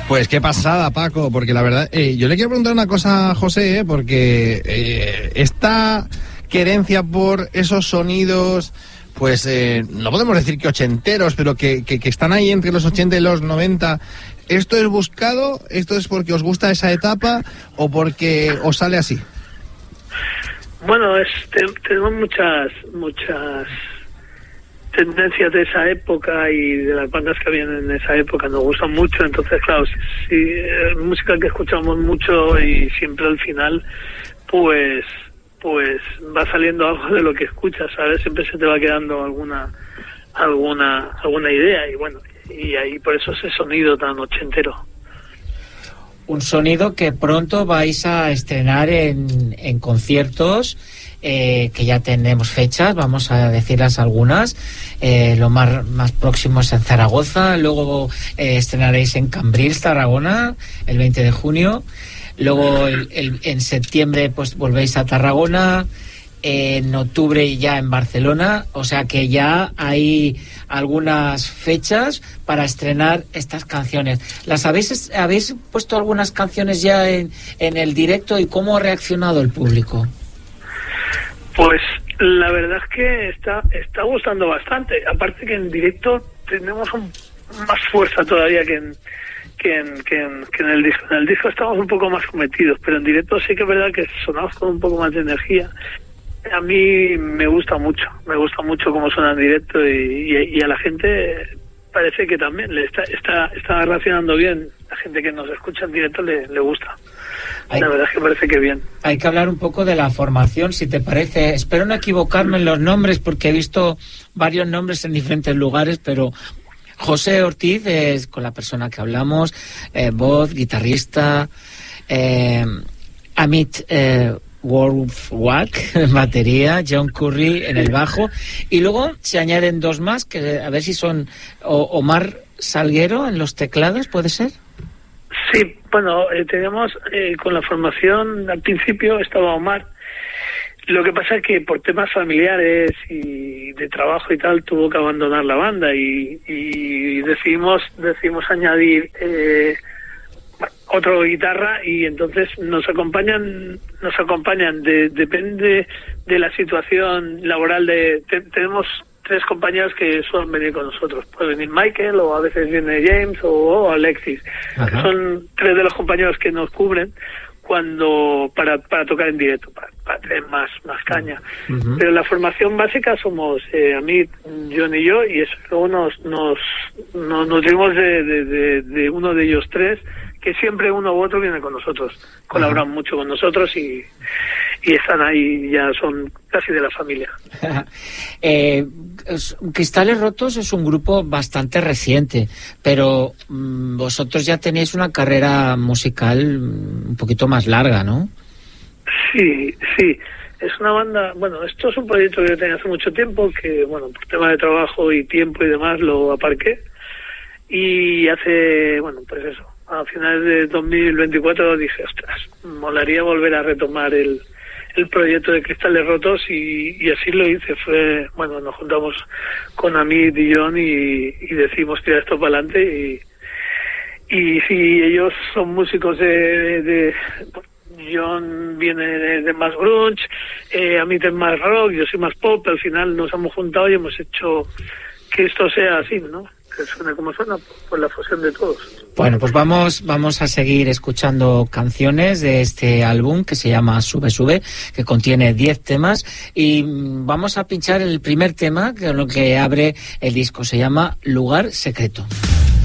Pues qué pasada, Paco, porque la verdad, yo le quiero preguntar una cosa a José, porque esta querencia por esos sonidos, pues no podemos decir que ochenteros, pero que están ahí entre los 80 y los 90, ¿esto es buscado? ¿Esto es porque os gusta esa etapa o porque os sale así? Bueno, tenemos muchas tendencias de esa época y de las bandas que habían en esa época nos gustan mucho, entonces claro, si música que escuchamos mucho y siempre al final pues va saliendo algo de lo que escuchas, ¿sabes? Siempre se te va quedando alguna idea y bueno, y ahí por eso ese sonido tan ochentero. Un sonido que pronto vais a estrenar en conciertos, que ya tenemos fechas, vamos a decirlas algunas. Lo más próximo es en Zaragoza, luego estrenaréis en Cambrils, Tarragona, el 20 de junio. Luego en septiembre pues volvéis a Tarragona, en octubre ya en Barcelona, o sea que ya hay algunas fechas para estrenar estas canciones. ¿Habéis puesto algunas canciones ya en el directo y cómo ha reaccionado el público? Pues la verdad es que está gustando bastante, aparte que en directo tenemos más fuerza todavía que en el disco. En el disco estamos un poco más cometidos, pero en directo sí que es verdad que sonamos con un poco más de energía. A mí me gusta mucho cómo suena en directo y a la gente parece que también le está reaccionando bien. La gente que nos escucha en directo le gusta. La verdad es que parece que bien. Hay que hablar un poco de la formación, si te parece. Espero no equivocarme en los nombres porque he visto varios nombres en diferentes lugares, pero José Ortiz es con la persona que hablamos, voz, guitarrista, Amit Warwack, batería, John Curry en el bajo, y luego se añaden dos más, que a ver si son Omar Salguero en los teclados, ¿puede ser? Sí, bueno, tenemos con la formación al principio estaba Omar. Lo que pasa es que por temas familiares y de trabajo y tal tuvo que abandonar la banda y decidimos añadir otro guitarra y entonces nos acompañan depende de la situación laboral tenemos 3 compañeros que suelen venir con nosotros. Puede venir Michael o a veces viene James o Alexis. Ajá. Son 3 de los compañeros que nos cubren cuando para tocar en directo, para tener más caña. Uh-huh. Pero la formación básica somos Amit, John y yo, y eso luego nos nutrimos de uno de ellos 3, que siempre uno u otro viene con nosotros, colaboran mucho con nosotros y están ahí, ya son casi de la familia. Cristales Rotos es un grupo bastante reciente, pero vosotros ya tenéis una carrera musical un poquito más larga, ¿no? Sí, es una banda, bueno, esto es un proyecto que yo tenía hace mucho tiempo, que bueno, por tema de trabajo y tiempo y demás lo aparqué, y hace, bueno, pues eso, a finales de 2024 dije, ostras, molaría volver a retomar el proyecto de Cristales Rotos y así lo hice. Fue, bueno, nos juntamos con Amit y John y decidimos tirar esto para adelante y sí, ellos son músicos de John viene de más grunge, Amit es más rock, yo soy más pop, al final nos hemos juntado y hemos hecho que esto sea así, ¿no? Que suene como suena, por la fusión de todos. Bueno, pues vamos a seguir escuchando canciones de este álbum que se llama Sube Sube, que contiene 10 temas, y vamos a pinchar el primer tema, que es lo que abre el disco, se llama Lugar Secreto.